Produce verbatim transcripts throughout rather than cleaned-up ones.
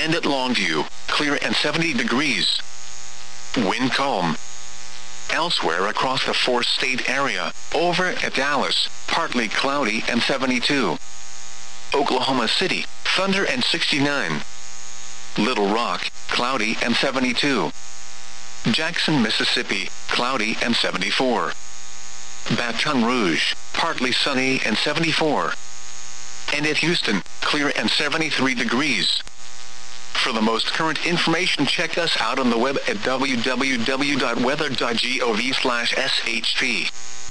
and at Longview, clear and seventy degrees. Wind calm. Elsewhere across the four-state area, over at Dallas, partly cloudy and seventy-two. Oklahoma City, thunder and sixty-nine. Little Rock, cloudy and seventy-two. Jackson, Mississippi, cloudy and seventy-four. Baton Rouge, partly sunny and seventy-four. And at Houston, clear and seventy-three degrees. For the most current information, check us out on the web at w w w dot weather dot gov slash s h p.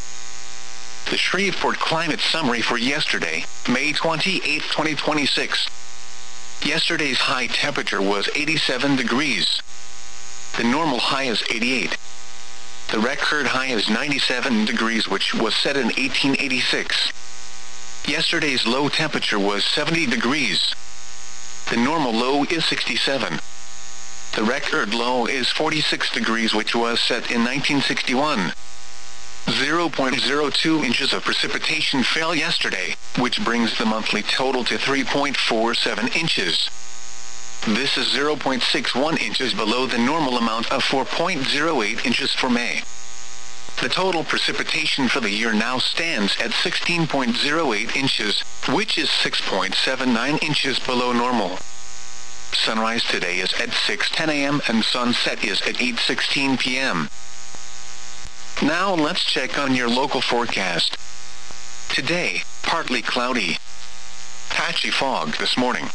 The Shreveport Climate Summary for yesterday, May twenty-eighth, twenty twenty-six. Yesterday's high temperature was eighty-seven degrees. The normal high is eighty-eight. The record high is ninety-seven degrees, which was set in eighteen eighty-six. Yesterday's low temperature was seventy degrees. The normal low is sixty-seven. The record low is forty-six degrees, which was set in nineteen sixty-one. zero point zero two inches of precipitation fell yesterday, which brings the monthly total to three point four seven inches. This is zero point six one inches below the normal amount of four point zero eight inches for May. The total precipitation for the year now stands at sixteen point zero eight inches, which is six point seven nine inches below normal. Sunrise today is at six ten a m and sunset is at eight sixteen p m Now let's check on your local forecast. Today, partly cloudy. Patchy fog this morning.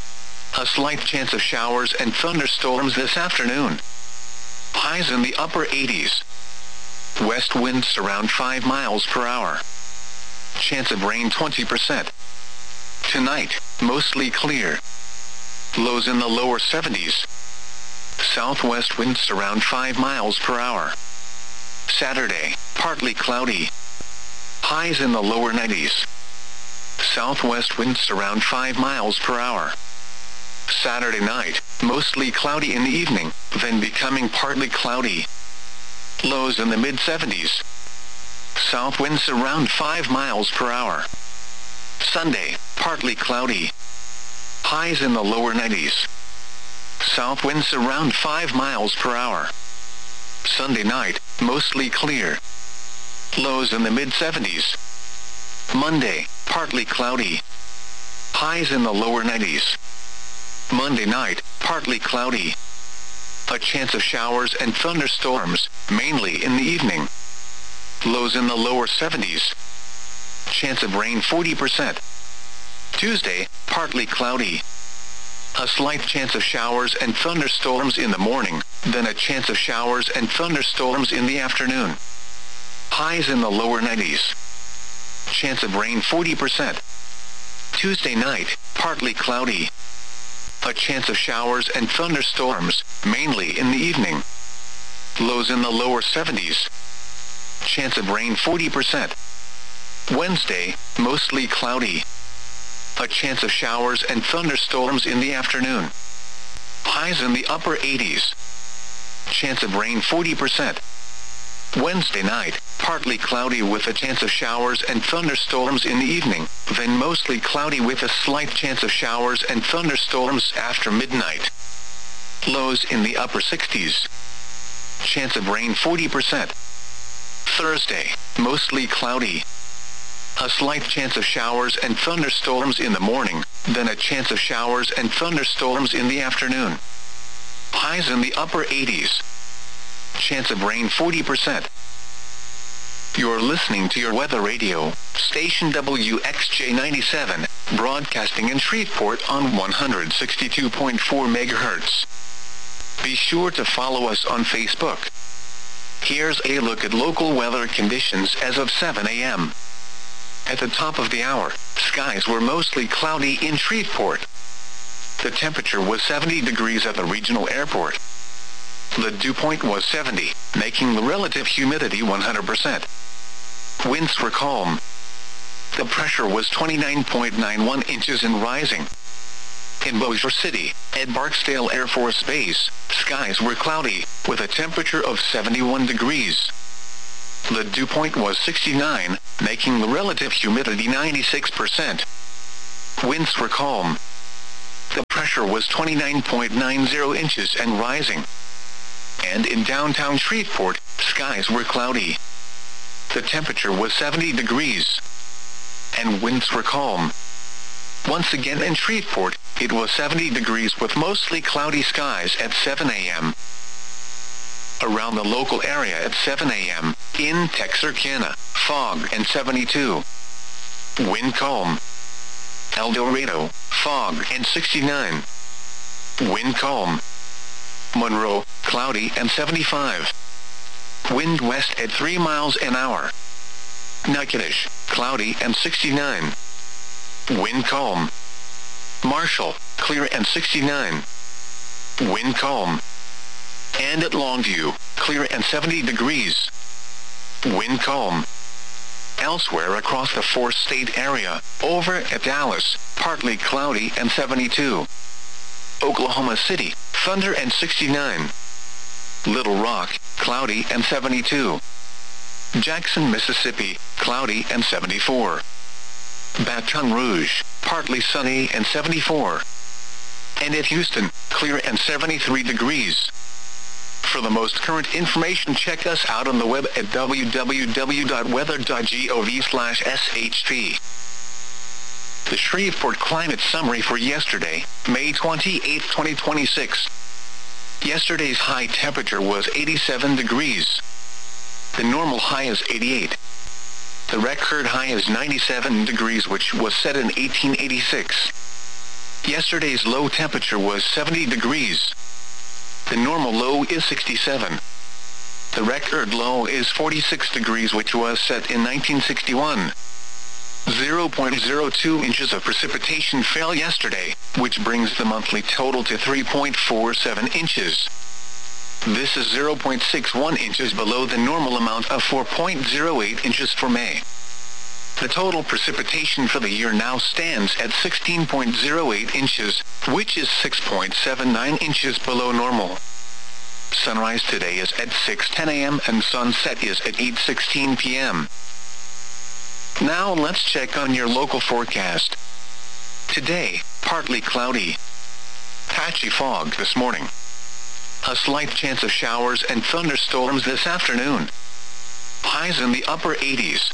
A slight chance of showers and thunderstorms this afternoon. Highs in the upper eighties. West winds around five miles per hour. Chance of rain twenty percent. Tonight, mostly clear. Lows in the lower seventies. Southwest winds around five miles per hour. Saturday, partly cloudy. Highs in the lower nineties. Southwest winds around five miles per hour. Saturday night, mostly cloudy in the evening, then becoming partly cloudy. Lows in the mid seventies. South winds around five miles per hour. Sunday, partly cloudy. Highs in the lower nineties. South winds around five miles per hour. Sunday night, mostly clear. Lows in the mid seventies. Monday, partly cloudy. Highs in the lower nineties. Monday night, partly cloudy. A chance of showers and thunderstorms, mainly in the evening. Lows in the lower seventies. Chance of rain forty percent. Tuesday, partly cloudy. A slight chance of showers and thunderstorms in the morning, then a chance of showers and thunderstorms in the afternoon. Highs in the lower nineties. Chance of rain forty percent. Tuesday night, partly cloudy. A chance of showers and thunderstorms, mainly in the evening. Lows in the lower seventies. Chance of rain forty percent. Wednesday, mostly cloudy. A chance of showers and thunderstorms in the afternoon. Highs in the upper eighties. Chance of rain forty percent. Wednesday night, partly cloudy with a chance of showers and thunderstorms in the evening, then mostly cloudy with a slight chance of showers and thunderstorms after midnight. Lows in the upper sixties. Chance of rain forty percent. Thursday, mostly cloudy. A slight chance of showers and thunderstorms in the morning, then a chance of showers and thunderstorms in the afternoon. Highs in the upper eighties. Chance of rain forty percent. You're listening to your weather radio, station W X J ninety-seven, broadcasting in Shreveport on one hundred sixty-two point four megahertz. Be sure to follow us on Facebook. Here's a look at local weather conditions as of seven a m At the top of the hour, skies were mostly cloudy in Shreveport. The temperature was seventy degrees at the regional airport. The dew point was seventy, making the relative humidity one hundred percent. Winds were calm. The pressure was twenty-nine point nine one inches and rising. In Bossier City, at Barksdale Air Force Base, skies were cloudy, with a temperature of seventy-one degrees. The dew point was sixty-nine, making the relative humidity ninety-six percent. Winds were calm. The pressure pressure was twenty-nine point nine zero inches and rising. And in downtown Shreveport, skies were cloudy. The temperature was seventy degrees. And winds were calm. Once again in Shreveport, it was seventy degrees with mostly cloudy skies at seven a m Around the local area at seven a m, in Texarkana, fog and seventy-two. Wind calm. El Dorado, fog and sixty-nine. Wind calm. Monroe, cloudy and seventy-five. Wind west at three miles an hour. Natchitoches, cloudy and sixty-nine. Wind calm. Marshall, clear and sixty-nine. Wind calm. And at Longview, clear and seventy degrees. Wind calm. Elsewhere across the four-state area, over at Dallas, partly cloudy and seventy-two. Oklahoma City, thunder and sixty-nine. Little Rock, cloudy and seventy-two. Jackson, Mississippi, cloudy and seventy-four. Baton Rouge, partly sunny and seventy-four. And at Houston, clear and seventy-three degrees. For the most current information, check us out on the web at w w w dot weather dot gov slash s h p. The Shreveport Climate Summary for yesterday, May twenty-eighth, twenty twenty-six. Yesterday's high temperature was eighty-seven degrees. The normal high is eighty-eight. The record high is ninety-seven degrees, which was set in eighteen eighty-six. Yesterday's low temperature was seventy degrees. The normal low is sixty-seven. The record low is forty-six degrees, which was set in nineteen sixty-one. zero point zero two inches of precipitation fell yesterday, which brings the monthly total to three point four seven inches. This is zero point six one inches below the normal amount of four point zero eight inches for May. The total precipitation for the year now stands at sixteen point zero eight inches, which is six point seven nine inches below normal. Sunrise today is at six ten a m and sunset is at eight sixteen p m Now let's check on your local forecast. Today, partly cloudy. Patchy fog this morning. A slight chance of showers and thunderstorms this afternoon. Highs in the upper eighties.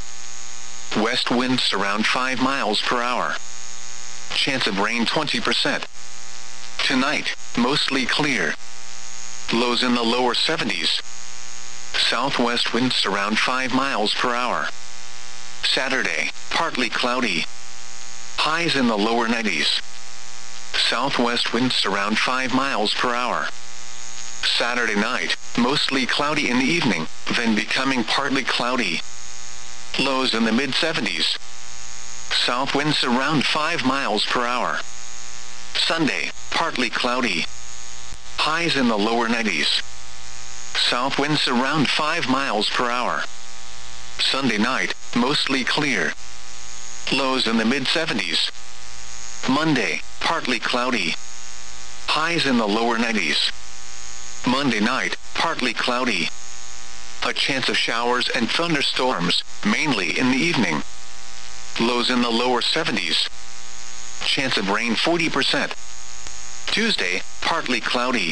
West winds around five miles per hour. Chance of rain twenty percent. Tonight, mostly clear. Lows in the lower seventies. Southwest winds around five miles per hour. Saturday, partly cloudy. Highs in the lower nineties. Southwest winds around five miles per hour. Saturday night, mostly cloudy in the evening, then becoming partly cloudy. Lows in the mid seventies. South winds around five miles per hour. Sunday, partly cloudy. Highs in the lower nineties. South winds around five miles per hour. Sunday night, mostly clear. Lows in the mid seventies. Monday, partly cloudy. Highs in the lower nineties. Monday night, partly cloudy. A chance of showers and thunderstorms, mainly in the evening. Lows in the lower seventies. Chance of rain forty percent. Tuesday, partly cloudy.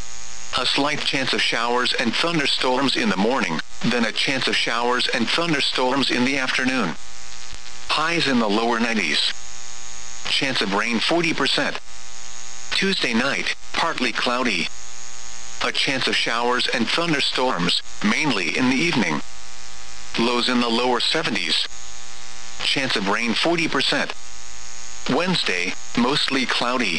A slight chance of showers and thunderstorms in the morning, then a chance of showers and thunderstorms in the afternoon. Highs in the lower nineties. Chance of rain forty percent. Tuesday night, partly cloudy. A chance of showers and thunderstorms, mainly in the evening. Lows in the lower seventies. Chance of rain forty percent. Wednesday, mostly cloudy.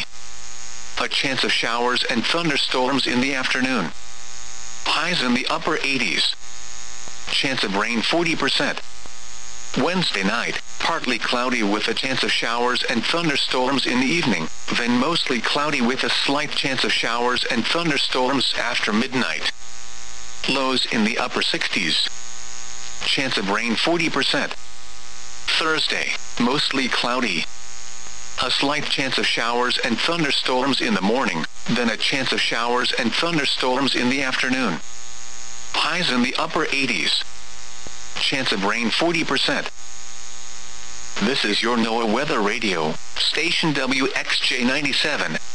A chance of showers and thunderstorms in the afternoon. Highs in the upper eighties. Chance of rain forty percent. Wednesday night, partly cloudy with a chance of showers and thunderstorms in the evening, then mostly cloudy with a slight chance of showers and thunderstorms after midnight. Lows in the upper sixties. Chance of rain forty percent. Thursday, mostly cloudy. A slight chance of showers and thunderstorms in the morning, then a chance of showers and thunderstorms in the afternoon. Highs in the upper eighties. Chance of rain forty percent. This is your NOAA Weather Radio, station W X J ninety-seven.